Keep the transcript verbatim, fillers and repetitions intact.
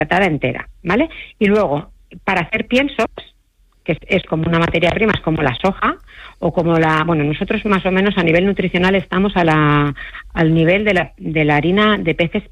deshidratada entera, ¿vale? Y luego, para hacer piensos, que es, es como una materia prima, es como la soja, o como la... Bueno, nosotros más o menos a nivel nutricional estamos a la, al nivel de la, de la harina de peces